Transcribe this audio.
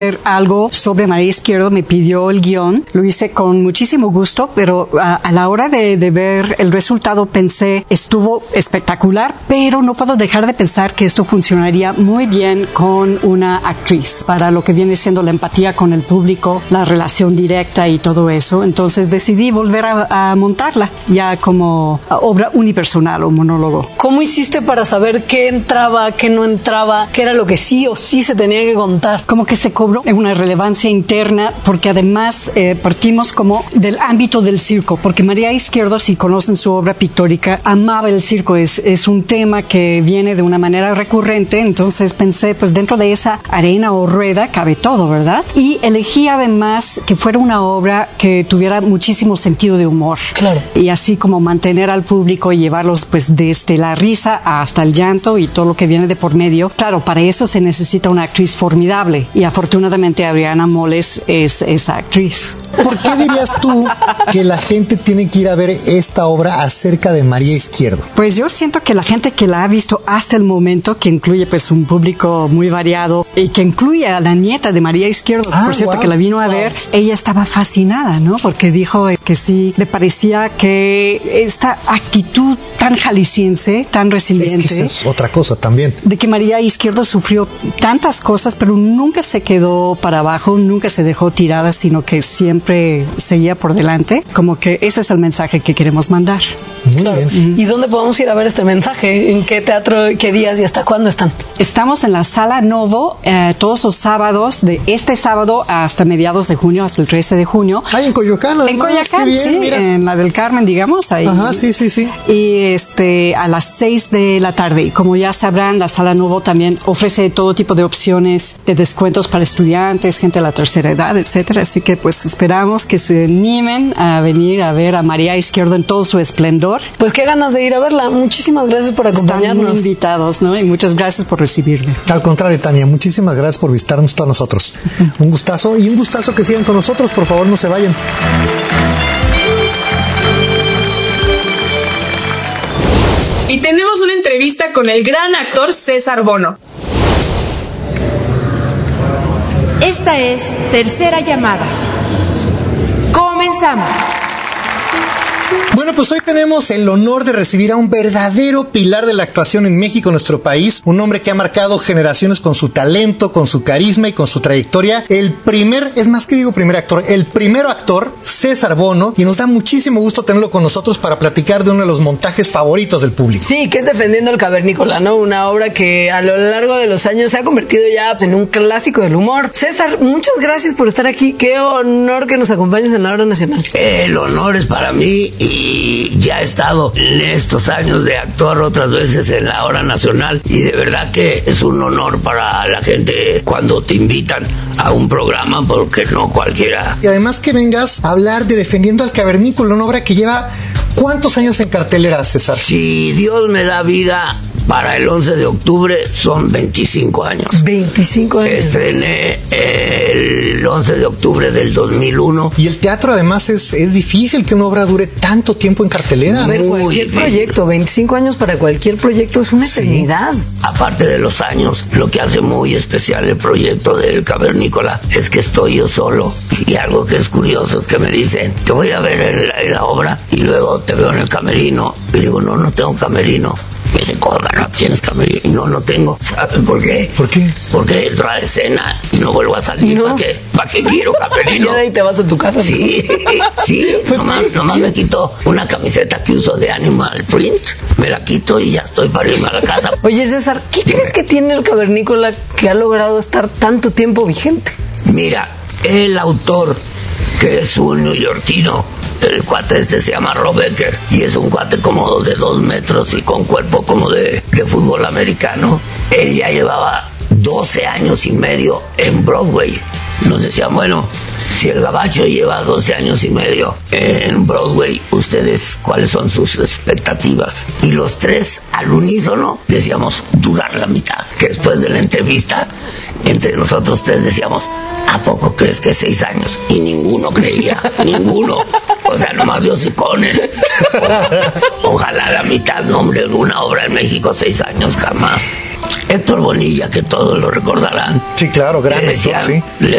algo sobre María Izquierdo, me pidió el guión, lo hice con muchísimo gusto, pero a la hora de ver el resultado pensé, estuvo espectacular, pero no puedo dejar de pensar que esto funcionaría muy bien con una actriz, para lo que viene siendo la empatía con el público, la relación directa y todo eso. Entonces decidí volver a montarla ya como obra unipersonal o monólogo. ¿Cómo hiciste para saber qué entraba, qué no entraba, qué era lo que sí o sí se tenía que contar? Como que se cobró una relevancia interna, porque además partimos como del ámbito del circo, porque María Izquierdo, si conocen su obra pictórica, amaba el circo, es un tema que viene de una manera recurrente. Entonces pensé, pues dentro de esa arena o rueda cabe todo, ¿verdad? Y elegí además que fuera una obra que tuviera muchísimo sentido de humor. Claro. Y así como mantener al público y llevarlos pues desde la risa hasta el llanto y todo lo que viene de por medio. Claro, para eso se necesita una actriz formidable, y afortunadamente Adriana Moles es esa actriz. ¿Por qué dirías tú que la gente tiene que ir a ver esta obra acerca de María Izquierdo? Pues yo siento que la gente que la ha visto hasta el momento, que incluye pues un público muy variado y que incluye a la nieta de María Izquierdo, por cierto, que la vino a ver, ella estaba fascinada, ¿no? Porque dijo que sí, le parecía que esta actitud tan jalisciense, tan resiliente. Es que esa es otra cosa también. De que María Izquierdo sufrió tantas cosas, pero nunca se quedó para abajo, nunca se dejó tirada, sino que siempre seguía por delante. Como que ese es el mensaje que queremos mandar. Muy bien. ¿Y dónde podemos ir a ver este mensaje? ¿En qué teatro, qué días y hasta cuándo están? Estamos en la Sala Novo todos los sábados, de este sábado hasta mediados de junio, hasta el 13 de junio. Ah, en Coyoacán. En Coyoacán, bien, sí, mira. En la del Carmen, digamos. Ahí. Ajá, sí. Y a las 6 de la tarde. Y como ya sabrán, la Sala Novo también ofrece todo tipo de opciones de descuentos para estudiantes, gente de la tercera edad, etcétera. Así que pues esperamos que se animen a venir a ver a María Izquierdo en todo su esplendor. Pues qué ganas de ir a verla. Muchísimas gracias por acompañarnos. Están invitados, ¿no? Y muchas gracias por recibirme. Al contrario, Tania, muchísimas gracias por visitarnos todos nosotros. Un gustazo, y un gustazo que sigan con nosotros. Por favor, no se vayan. Y tenemos una entrevista con el gran actor César Bono. Esta es Tercera Llamada. Comenzamos. Bueno, pues hoy tenemos el honor de recibir a un verdadero pilar de la actuación en México, nuestro país, un hombre que ha marcado generaciones con su talento, con su carisma y con su trayectoria. El primer actor, César Bono, y nos da muchísimo gusto tenerlo con nosotros para platicar de uno de los montajes favoritos del público. Sí, que es Defendiendo el Cavernícola, ¿no? Una obra que a lo largo de los años se ha convertido ya en un clásico del humor. César, muchas gracias por estar aquí. Qué honor que nos acompañes en la Hora Nacional. El honor es para mí, y ya he estado en estos años de actor otras veces en la Hora Nacional, y de verdad que es un honor para la gente cuando te invitan a un programa, porque no cualquiera. Y además que vengas a hablar de Defendiendo al Cavernícola, una obra que lleva ¿cuántos años en cartelera, César? Si Dios me da vida, para el 11 de octubre son 25 años. 25 años. Estrené el 11 de octubre del 2001. Y el teatro además es difícil que una obra dure tanto tiempo en cartelera. A ver, cualquier proyecto, 25 años para cualquier proyecto es una eternidad. Aparte de los años, lo que hace muy especial el proyecto del Cavernícola es que estoy yo solo. Y algo que es curioso es que me dicen, te voy a ver en la obra y luego te veo en el camerino. Y digo, no tengo camerino. Me dice, Colga, ¿no tienes camerino? No tengo. ¿Saben por qué? ¿Por qué? Porque entro a escena y no vuelvo a salir. No. ¿Para qué quiero camerino? Y de ahí te vas a tu casa. Sí, nomás me quito una camiseta que uso de Animal Print, me la quito y ya estoy para irme a la casa. Oye, César, ¿qué crees que tiene el Cavernícola que ha logrado estar tanto tiempo vigente? Mira, el autor, que es un neoyorquino, el cuate este se llama Rob Becker, y es un cuate como de 2 metros y con cuerpo como de fútbol americano. Él ya llevaba 12 años y medio en Broadway. Nos decían, bueno, si el gabacho lleva 12 años y medio en Broadway, ¿ustedes cuáles son sus expectativas? Y los tres al unísono decíamos, durar la mitad. Que después de la entrevista, entre nosotros tres decíamos, ¿a poco crees que 6 años? Y ninguno creía, ninguno. O sea, nomás Dios y cones. Ojalá la mitad, no, hombre, una obra en México 6 años jamás. Héctor Bonilla, que todos lo recordarán. Sí, claro, gran actor, sí. Le